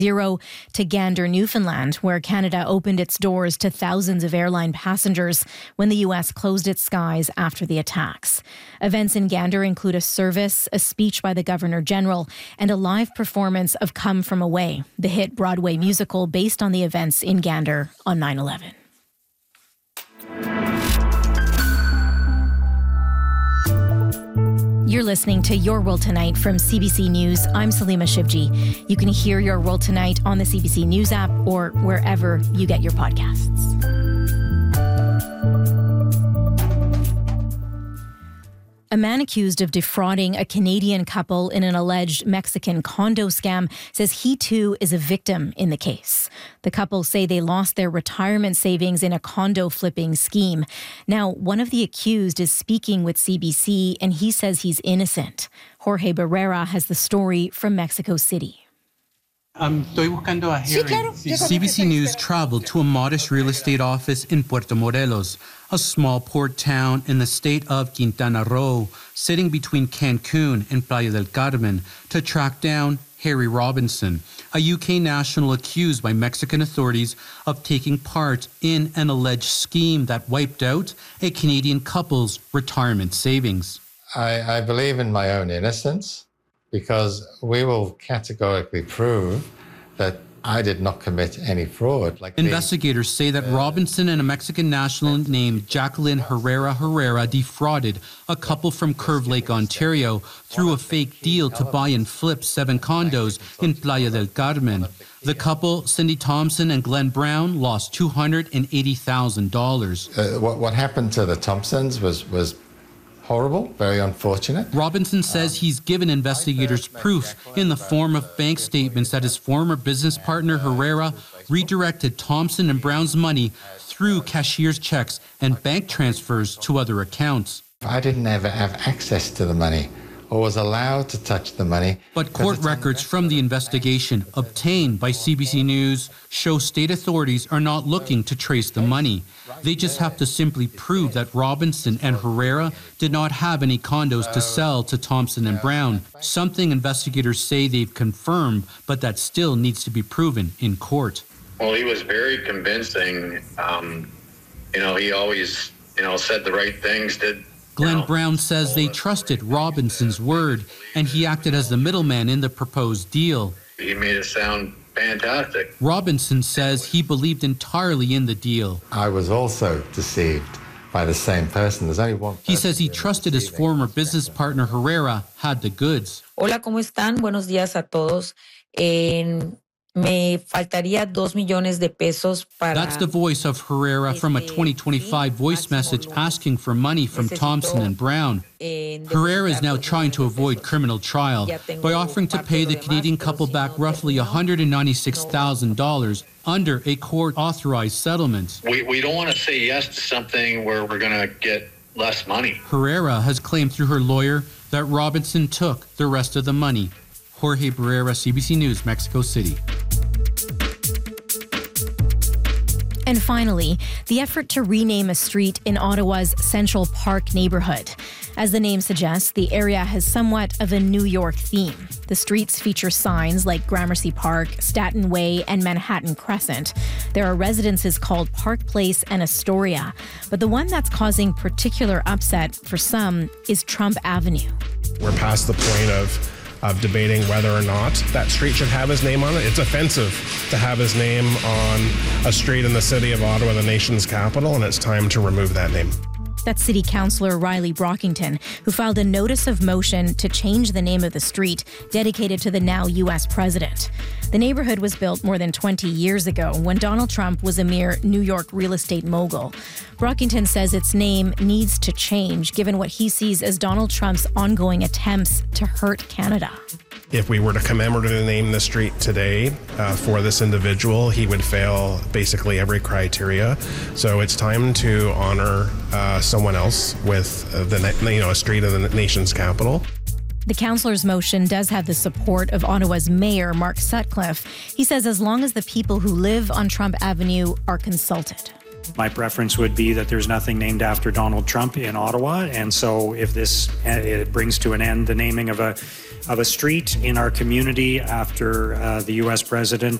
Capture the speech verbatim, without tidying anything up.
Zero to Gander, Newfoundland, where Canada opened its doors to thousands of airline passengers when the U S closed its skies after the attacks. Events in Gander include a service, a speech by the Governor General, and a live performance of Come From Away, the hit Broadway musical based on the events in Gander on nine eleven. You're listening to Your World Tonight from C B C News. I'm Salima Shivji. You can hear Your World Tonight on the C B C News app or wherever you get your podcasts. A man accused of defrauding a Canadian couple in an alleged Mexican condo scam says he too is a victim in the case. The couple say they lost their retirement savings in a condo flipping scheme. Now, one of the accused is speaking with C B C and he says he's innocent. Jorge Barrera has the story from Mexico City. Um, estoy buscando a hearing. C B C News traveled to a modest real estate office in Puerto Morelos, a small port town in the state of Quintana Roo, sitting between Cancun and Playa del Carmen, to track down Harry Robinson, a U K national accused by Mexican authorities of taking part in an alleged scheme that wiped out a Canadian couple's retirement savings. I, I believe in my own innocence, because we will categorically prove that I did not commit any fraud. Like Investigators say that uh, Robinson and a Mexican national named Jacqueline Herrera Herrera defrauded a couple from Curve Lake, Ontario, through a fake deal to buy and flip seven condos in Playa del Carmen. The couple, Cindy Thompson and Glenn Brown, lost two hundred eighty thousand dollars. Uh, what, what happened to the Thompsons was was horrible, very unfortunate. Robinson says he's given investigators proof in the form of bank statements that his former business partner Herrera redirected Thompson and Brown's money through cashier's checks and bank transfers to other accounts. I didn't ever have access to the money or was allowed to touch the money. But court records from the investigation obtained by C B C News show state authorities are not looking to trace the money. They just have to simply prove that Robinson and Herrera did not have any condos to sell to Thompson and Brown, something investigators say they've confirmed, but that still needs to be proven in court. Well, he was very convincing. Um, you know, he always, you know, said the right things, did Glenn Brown says they trusted Robinson's word, and he acted as the middleman in the proposed deal. He made it sound fantastic. Robinson says he believed entirely in the deal. I was also deceived by the same person. There's only one person. He says he trusted his former business partner Herrera had the goods. Hola, ¿cómo están? Buenos días a todos. En Me faltaría dos millones de pesos para... That's the voice of Herrera from a twenty twenty-five voice message asking for money from Thompson and Brown. Herrera is now trying to avoid criminal trial by offering to pay the Canadian couple back roughly one hundred ninety-six thousand dollars under a court-authorized settlement. We, we don't want to say yes to something where we're going to get less money. Herrera has claimed through her lawyer that Robinson took the rest of the money. Jorge Barrera, C B C News, Mexico City. And finally, the effort to rename a street in Ottawa's Central Park neighborhood. As the name suggests, the area has somewhat of a New York theme. The streets feature signs like Gramercy Park, Staten Way, and Manhattan Crescent. There are residences called Park Place and Astoria. But the one that's causing particular upset for some is Trump Avenue. We're past the point of of debating whether or not that street should have his name on it. It's offensive to have his name on a street in the city of Ottawa, the nation's capital, and it's time to remove that name. That's City Councillor Riley Brockington, who filed a notice of motion to change the name of the street dedicated to the now U S president. The neighborhood was built more than twenty years ago when Donald Trump was a mere New York real estate mogul. Brockington says its name needs to change given what he sees as Donald Trump's ongoing attempts to hurt Canada. If we were to commemoratively name the street today uh, for this individual, he would fail basically every criteria. So it's time to honor uh, someone else with uh, the you know a street in the nation's capital. The councillor's motion does have the support of Ottawa's mayor, Mark Sutcliffe. He says as long as the people who live on Trump Avenue are consulted. My preference would be that there's nothing named after Donald Trump in Ottawa, and so if this it brings to an end the naming of a of a street in our community after uh, the U S president,